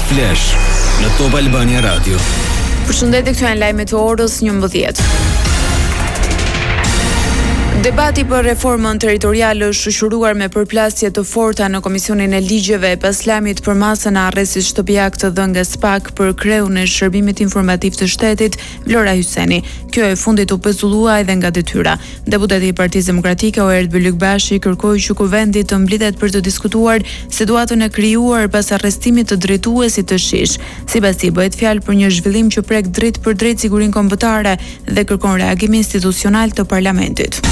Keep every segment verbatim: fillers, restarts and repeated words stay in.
Flash në Top Albania Radio. Përshëndetje, këtu janë lajmet e orës njëmbëdhjetë. Debati për reformën territoriale është shoqëruar me përplasje të forta në Komisionin e Ligjeve pas lajmit për masën e arrestit shtëpiak të dhënë nga SPAK për kreun e Shërbimit Informativ të Shtetit, Vlora Hyseni. Kjo e fundit u pezullua edhe nga detyra. Deputeti i Partisë Demokratike Oert Bylykbashi kërkoi që Kuvendi të mblidhet për të diskutuar situatën e krijuar pas arrestimit të drejtuesit të Shish. Sipas tij bëhet fjalë për një zhvillim që prek drejt për drejt sigurinë kombëtare dhe kërkon reagim institucional të Parlamentit.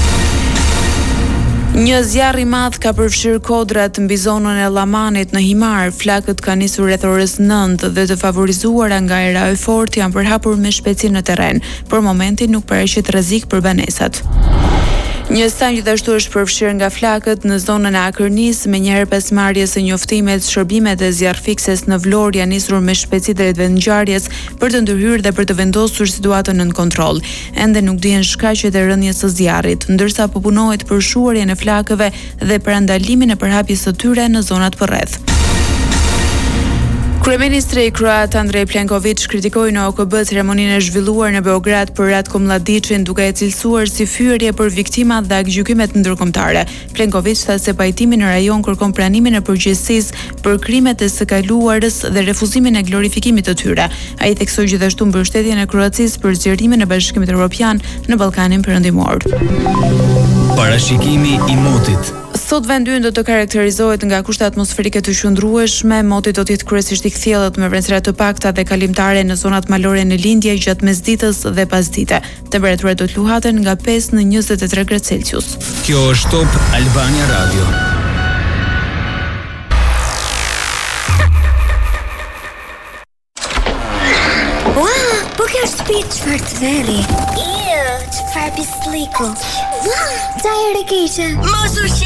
Një zjarr i madh ka përfshirë kodrat mbi zonën e Llamanit në Himar. Flakët kanë nisur rreth orës nëntë dhe të favorizuara nga era e fortë janë përhapur me shpejtësi në terren. Për momentin nuk paraqet rrezik për banesat. Një stan gjithashtu është përfshirë nga flakët në zonën e Akërnis, menjëherë pas marrjes së njoftimit, shërbimet e zjarrfikses në Vlorë janë nisur me shpejtësi drejt vendngjarjes për të ndërhyrë dhe për të vendosur situatën nën kontroll. Ende nuk dihen shkaqet e rënies së zjarrit, ndërsa po punohet për shuarjen e flakëve dhe për ndalimin e përhapjes së tyre në zonat përreth. Kryeministri kroat Andrej Plenković kritikoi në O K B ceremoninë e zhvilluar në Beograd për Ratko Mladićin, duke e cilësuar si fyerje për viktimat dhe gjykimet ndërkombëtare. Plenković tha se pajtimi në rajon kërkon pranimin e përgjegjësisë për krimet e së kaluarës dhe refuzimin e glorifikimit të tyre. Ai theksoi gjithashtu mbështetjen e Kroacisë për zgjerimin e Bashkimit Evropian në Ballkanin Perëndimor. Parashikimi i motit. Sot vendi ynë do të karakterizohet nga kushte atmosferike të qëndrueshme, moti do të jetë kryesisht i kthjellët me vrenësira të pakta dhe kalimtare në zonat malore në lindje gjatë mesditës dhe pasdite. Temperaturat do të luhaten nga pesë në njëzet e tre gradë Celsius. Kjo është Top Albania Radio. Ua, po kjo është shtëpi çfarë të veri. Iu, çfarë pisliku. Ua, çaj e keqe. Mos u